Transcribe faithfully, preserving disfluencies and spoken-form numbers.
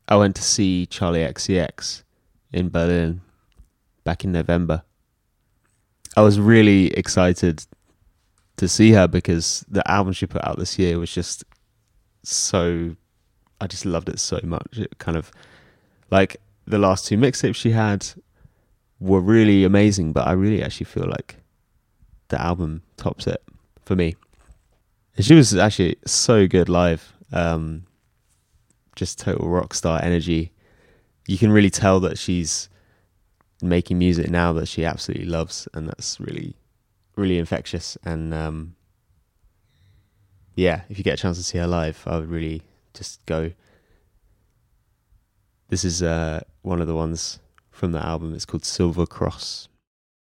I went to see Charlie X C X in Berlin back in November. I was really excited to see her because the album she put out this year was just so, I just loved it so much. It kind of, like, the last two mixtapes she had were really amazing, but I really actually feel like the album tops it for me. And she was actually so good live. Um, just total rock star energy. You can really tell that she's making music now that she absolutely loves, and that's really, really infectious. And um, yeah, if you get a chance to see her live, I would really just go. This is uh, one of the ones from the album. It's called Silver Cross.